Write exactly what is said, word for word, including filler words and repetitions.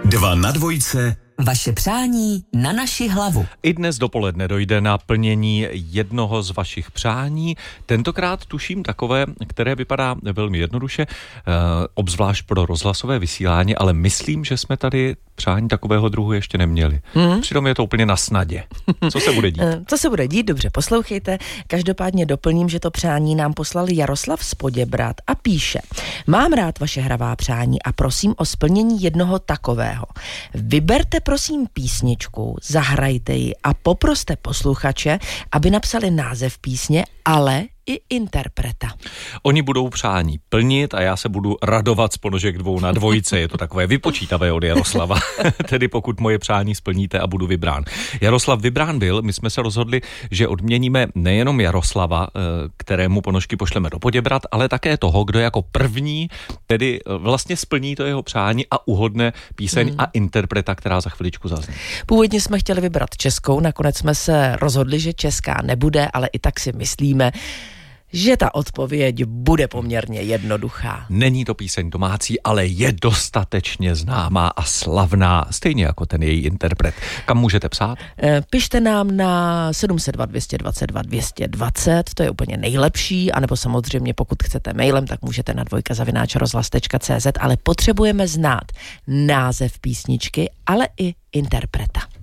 Dva na dvojce. Vaše přání na naši hlavu. I dnes dopoledne dojde na plnění jednoho z vašich přání. Tentokrát tuším takové, které vypadá velmi jednoduše, eh, obzvlášť pro rozhlasové vysílání, ale myslím, že jsme tady přání takového druhu ještě neměli. Hmm. Přitom je to úplně na snadě. Co se bude dít? Co se bude dít? Dobře, poslouchejte. Každopádně doplním, že to přání nám poslal Jaroslav z Poděbrad a píše: Mám rád vaše hravá přání a prosím o splnění jednoho takového. Vyberte prosím písničku, zahrajte ji a poproste posluchače, aby napsali název písně, ale i interpreta. Oni budou přání plnit a já se budu radovat z ponožek dvou na dvojce. Je to takové vypočítavé od Jaroslava. Tedy pokud moje přání splníte a budu vybrán. Jaroslav vybrán byl, my jsme se rozhodli, že odměníme nejenom Jaroslava, kterému ponožky pošleme do Poděbrad, ale také toho, kdo jako první tedy vlastně splní to jeho přání a uhodne píseň hmm. a interpreta, která za chviličku zazní. Původně jsme chtěli vybrat českou, nakonec jsme se rozhodli, že česká nebude, ale i tak si myslíme, že ta odpověď bude poměrně jednoduchá. Není to píseň domácí, ale je dostatečně známá a slavná, stejně jako ten její interpret. Kam můžete psát? E, pište nám na sedm set dva, dvě stě dvacet dva, dvě stě dvacet, to je úplně nejlepší, anebo samozřejmě pokud chcete mailem, tak můžete na dvojka zavináč rozhlas tečka cé zet, ale potřebujeme znát název písničky, ale i interpreta.